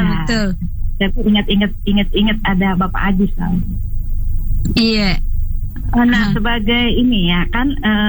betul. Tapi ingat ada Bapak Ajis lah. Iya. Nah, sebagai ini ya kan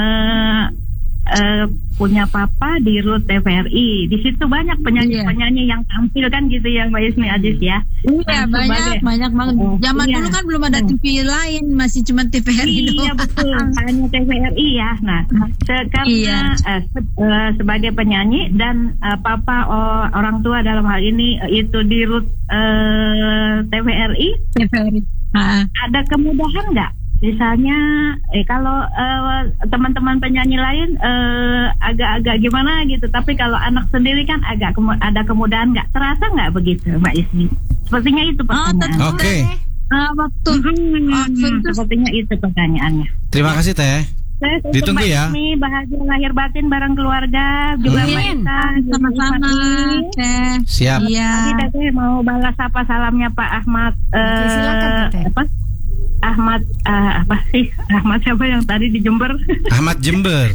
punya papa di RUT TVRI. Di situ banyak penyanyi-penyanyi yang tampil kan gitu ya Mbak Ismi Ajis ya. Iya, banyak banget. Zaman dulu kan belum ada TV lain, masih cuma TVRI doang. Iya betul, hanya TVRI ya. Nah, karena sebagai penyanyi dan papa orang tua dalam hal ini itu di RUT TVRI. Ada kemudahan nggak? Misalnya kalau teman-teman penyanyi lain agak-agak gimana gitu, tapi kalau anak sendiri kan agak ada kemudahan, nggak terasa nggak begitu Mbak Ismi? Sepertinya itu pertanyaan. Oke. Waktu sepertinya itu pertanyaannya. Terima kasih Teh. Ditunggu ya. Ismi, bahagia lahir batin bareng keluarga juga Mbak. Sama-sama. Siap. Iya. Tadi Teh mau balas apa salamnya Pak Ahmad? Silakan Teh. Ahmad Ahmad siapa yang tadi di Jember? Ahmad Jember.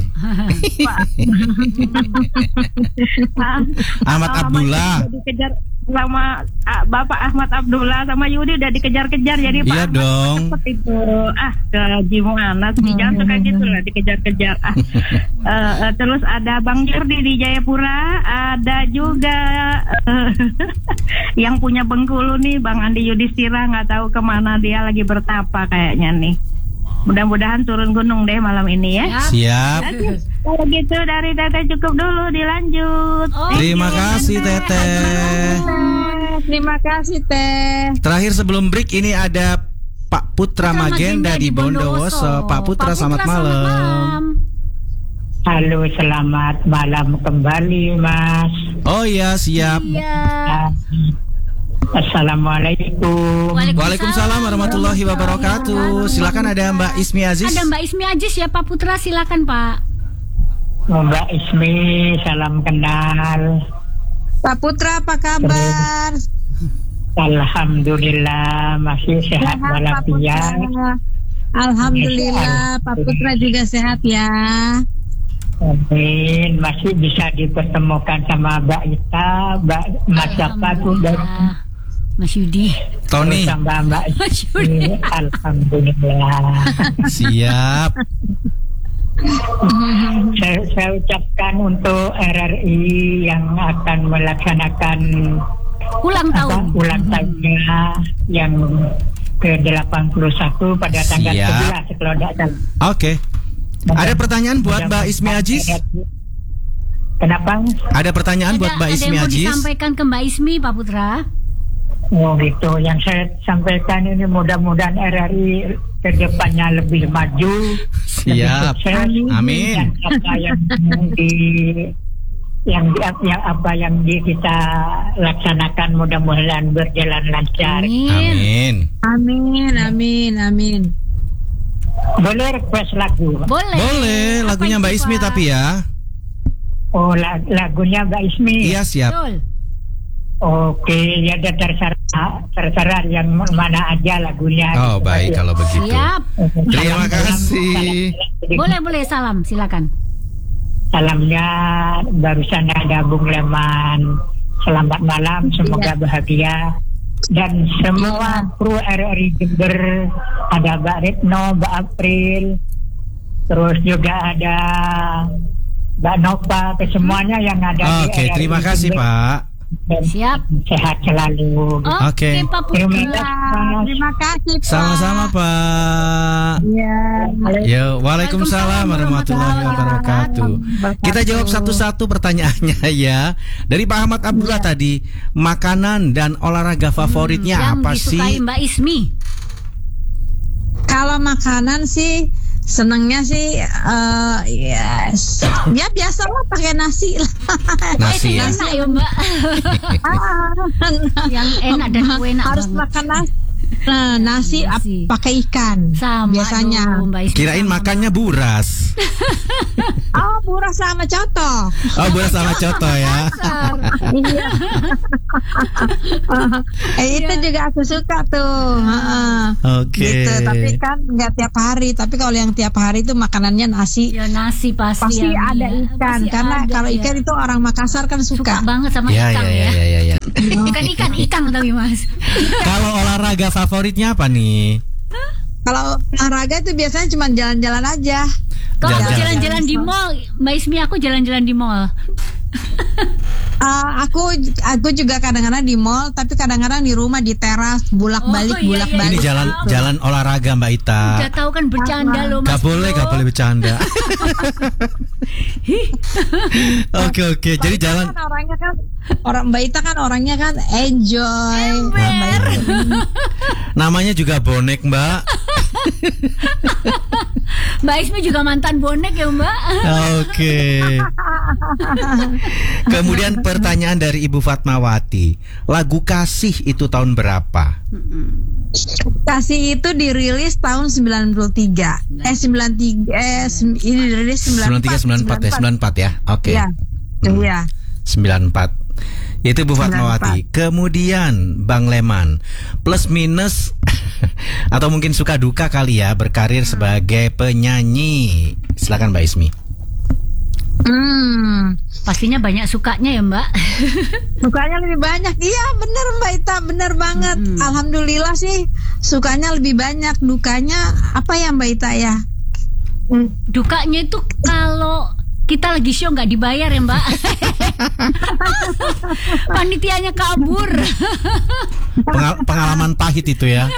Ahmad Abdullah. Dikejar sama Bapak Ahmad Abdullah sama Yudi udah dikejar-kejar jadi Pak. Iya dong. Itu gimana sih, jangan suka gitu lah dikejar-kejar. Terus ada Bang Jordi di Jayapura, ada juga yang punya Bengkulu nih Bang Andi Yudhistira, nggak tahu kemana dia lagi bertapa kayaknya nih. Mudah-mudahan turun gunung deh malam ini ya. Siap. Kalau gitu dari Teteh cukup dulu, dilanjut. Terima kasih Teteh. Terima kasih Teh. Terakhir sebelum break ini ada Pak Putra Magenda di Bondowoso. Pak Putra, selamat malam. Halo, selamat malam kembali Mas. Oh iya, siap. Assalamualaikum. Waalaikumsalam warahmatullahi wabarakatuh. Silakan, ada Mbak Ismi Aziz. Ada Mbak Ismi Aziz ya Pak Putra, silakan Pak. Mbak Ismi, salam kenal. Pak Putra, apa kabar? Alhamdulillah masih sehat walafiat. Alhamdulillah, Pak Putra juga sehat ya. Amin. Masih bisa dipertemukan sama Mbak Ita, Mas Jaka tuh dan Mas Yudi, Tony, sama Mbak Ismi. Alhamdulillah. Siap. Saya ucapkan untuk RRI yang akan melaksanakan ulang tahunnya yang ke-81 pada tanggal 11 kalau tidak salah. Oke. Ada pertanyaan buat Mbak Ismi Aziz? Kenapa? Ada pertanyaan buat Mbak Ismi Aziz? Ada yang mau disampaikan ke Mbak Ismi, Pak Putra? Oh gitu. Yang saya sampaikan ini mudah-mudahan RRI ke depannya lebih maju. Siap. Lebih sukses, amin. Dan apa yang kita laksanakan mudah-mudahan berjalan lancar. Amin. Amin, amin, amin. Boleh request lagu? Boleh, lagunya Mbak Ismi tapi ya. Oh, lagunya Mbak Ismi. Iya, siap. Betul. Oke, ya ada terserah yang mana aja lagunya. Oh, baik kalau begitu. Siap. Terima kasih. Boleh, salam, silakan. Salamnya barusan ada Bung Leman. Selamat malam, semoga bahagia. Dan semua kru RRI Jember, ada Mbak Retno, Mbak April, terus juga ada Mbak Nova, kesemuanya yang ada. Oke, terima kasih Pak. Siap. Sehat selalu. Oke. Pak Putra. Terima kasih Pak. Sama-sama Pak. Ya. Waalaikumsalam warahmatullahi wabarakatuh. Kita jawab satu-satu pertanyaannya ya. Dari Pak Ahmad Abdullah tadi, makanan dan olahraga favoritnya apa sih? Yang disukai Mbak Ismi. Kalau makanan sih senangnya sih ya biasa lah pakai nasi lah. Nasi ya. Enak ya Mbak. Yang enak dan enak harus banget. makan nasi. Nah, nasi pakai ikan sama biasanya. Kirain makannya buras. Oh, buras sama coto. Oh, buras sama coto ya. Itu juga aku suka tuh. Oke. Gitu, tapi kan nggak tiap hari. Tapi kalau yang tiap hari itu makanannya nasi. Ya nasi pasti ya, ada ikan. Pasti karena ada, kalau ya. ikan itu orang Makassar kan suka banget sama ikan ya. Ya. Ikan Bukan ikan tapi Mas. Kalau olahraga favoritnya apa nih? Kalau olahraga itu biasanya cuma jalan-jalan aja. Kalau aku Jalan-jalan. jalan-jalan di mall, Mbak Ismi, aku jalan-jalan di mall. Aku juga kadang-kadang di mall, tapi kadang-kadang di rumah di teras bolak-balik Oh, iya, Ini bolak-balik. jalan olahraga Mbak Ita. Udah tahu kan bercanda loh Mas. Gak boleh bercanda. Oke. Jadi jalan. Kan orangnya kan Mbak Ita kan orangnya kan enjoy. Mbak Ita. Namanya juga bonek Mbak. Mbak Ismi juga mantan bonek ya Mbak. Oke. Kemudian pertanyaan dari Ibu Fatmawati. Lagu Kasih itu tahun berapa? Kasih itu dirilis tahun 93. Ini dirilis 94 ya. Oke. Iya. Iya. 94. Itu Bu Fatmawati. Kemudian Bang Leman, plus minus atau mungkin suka duka kali ya berkarir sebagai penyanyi. Silakan Mbak Ismi. Pastinya banyak sukanya ya Mbak. Sukanya lebih banyak. Iya bener Mbak Ita, bener banget. Alhamdulillah sih sukanya lebih banyak. Dukanya apa ya Mbak Ita ya? Dukanya itu kalau kita lagi show nggak dibayar ya Mbak. Panitianya kabur. Pengalaman pahit itu ya.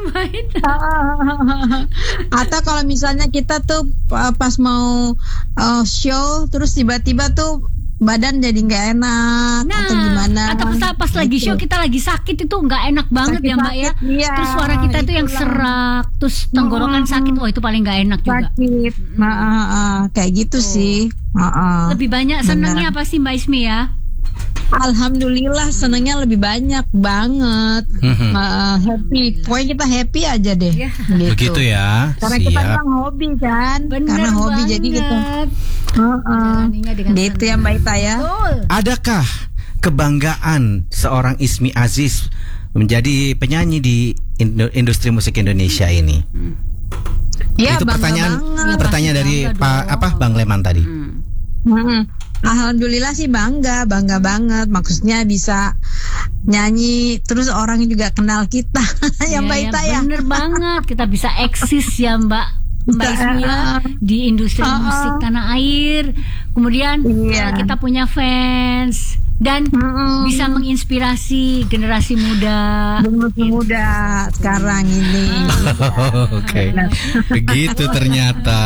Atau kalau misalnya kita tuh pas mau show terus tiba-tiba tuh badan jadi nggak enak atau gimana? Atau pas lagi show kita lagi sakit itu nggak enak banget ya Mbak ya. Iya, Terus suara kita tuh yang serak, terus tenggorokan sakit, wah itu paling nggak enak juga. Sakit, kayak gitu sih. Lebih banyak senengnya apa sih Mbak Ismi ya? Alhamdulillah senengnya lebih banyak banget. Happy, pokoknya kita happy aja deh. Ya. Begitu ya. Karena kita memang hobi kan. Bener Karena hobi banget. jadi kita. Jalaninya dengan Gitu ya senang. Mbak Ita ya. Betul. Adakah kebanggaan seorang Ismi Aziz menjadi penyanyi di industri musik Indonesia ini? Ya, Itu bangga banget. pertanyaan dari Bang Leman tadi. Alhamdulillah sih bangga banget. Maksudnya bisa nyanyi terus orang juga kenal kita. Ya Mbak Ita ya. Bener banget, kita bisa eksis ya Mbak Ismi ya di industri musik tanah air. Kemudian kita punya fans dan bisa menginspirasi generasi muda. Generasi muda sekarang ini. Oke. Begitu ternyata.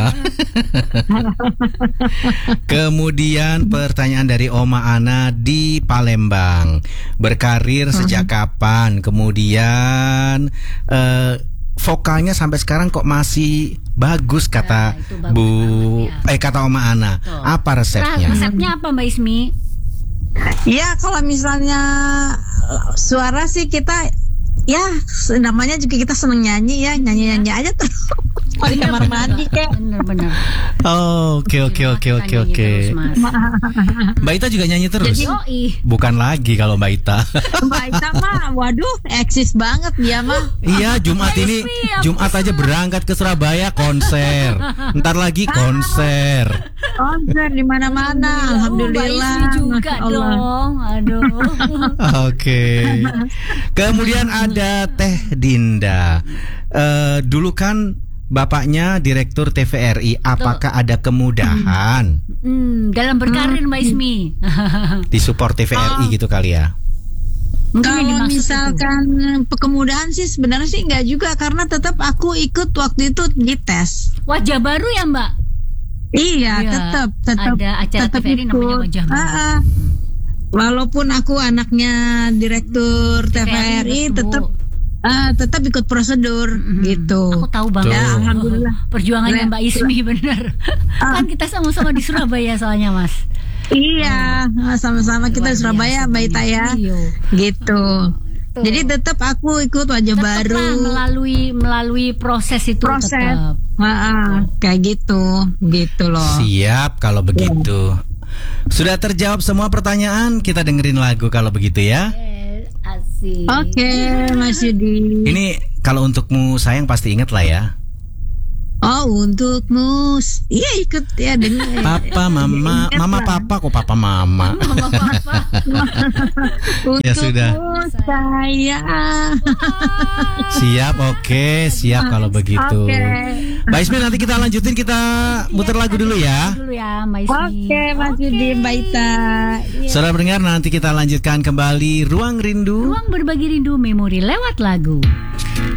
Kemudian pertanyaan dari Oma Ana di Palembang. Berkarir sejak kapan? Kemudian vokalnya sampai sekarang kok masih bagus kata itu bagus kata Oma Ana. Betul. Apa resepnya? Resepnya apa Mbak Ismi? Ya kalau misalnya suara sih kita ya namanya juga kita seneng nyanyi ya, nyanyi aja terus di kamar mandi kayak. Bener. Oke. Mbak Ita juga nyanyi terus? Bukan lagi kalau Mbak Ita. Mbak Ita mah waduh eksis banget dia mah. Iya, Jumat ini Jumat aja berangkat ke Surabaya konser. Ntar lagi konser. Konser di mana-mana. Alhamdulillah. Mbak Ismi juga dong. Aduh. Oke. Kemudian ada Teh Dinda. Dulu kan bapaknya direktur TVRI. Apakah ada kemudahan Dalam berkarir Mbak Ismi? di support TVRI gitu kali ya? Mungkin yang Kalau dimaksud misalkan kemudahan sih sebenarnya sih enggak juga karena tetap aku ikut waktu itu di tes. wajah baru ya Mbak? Iya, tetap ada acara tetap TVRI namanya Wajah Baru. Walaupun aku anaknya direktur TVRI tetap ikut prosedur gitu. Aku tahu banget. Ya, alhamdulillah. Perjuangannya Mbak Ismi bener. Kan kita sama-sama di Surabaya soalnya Mas. Iya, sama-sama kita di Surabaya Mbak Ita ya. Gitu. Jadi tetap aku ikut Wajah Baru. Melalui proses itu tetap. Kayak gitu loh. Siap kalau begitu. Sudah terjawab semua pertanyaan. Kita dengerin lagu kalau begitu ya. Asik. Oke, Mas Yudi. Ini kalau untukmu sayang pasti inget lah ya. Oh, untukmu. Iya, ikut ya dengar. Papa, mama, mama, papa, kok papa, mama. Mama papa. Ya sudah. Untukmu saya. Siap, oke, siap kalau begitu. Oke. Mbak Ismi, nanti kita lanjutin, kita muter lagu dulu ya. Dulu ya, Mbak Ismi. Oke, Mas Yudi, Mbak Ita. Saudara pendengar, nanti kita lanjutkan kembali Ruang Rindu. Ruang berbagi rindu memori lewat lagu.